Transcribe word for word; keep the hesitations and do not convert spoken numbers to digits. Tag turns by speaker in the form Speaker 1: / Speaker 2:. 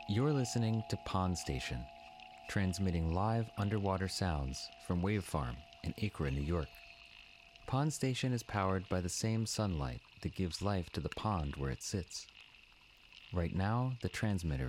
Speaker 1: You're listening to Pond Station, transmitting live underwater sounds from Wave Farm in Acra, New York. Pond Station is powered by the same sunlight that gives life to the pond where it sits. Right now, the transmitter